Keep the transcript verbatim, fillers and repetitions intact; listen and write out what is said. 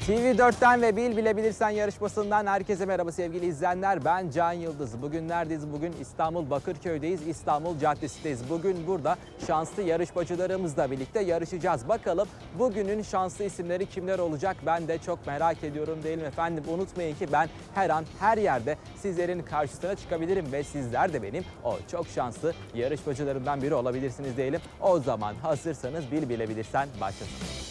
T V dörtten ve Bil Bilebilirsen yarışmasından herkese merhaba sevgili izleyenler. Ben Can Yıldız. Bugün neredeyiz? Bugün İstanbul Bakırköy'deyiz. İstanbul Caddesi'ndeyiz. Bugün burada şanslı yarışmacılarımızla birlikte yarışacağız. Bakalım bugünün şanslı isimleri kimler olacak? Ben de çok merak ediyorum değilim efendim. Unutmayın ki ben her an her yerde sizlerin karşısına çıkabilirim ve sizler de benim o çok şanslı yarışmacılarımdan biri olabilirsiniz diyelim. O zaman hazırsanız Bil Bilebilirsen başlasın.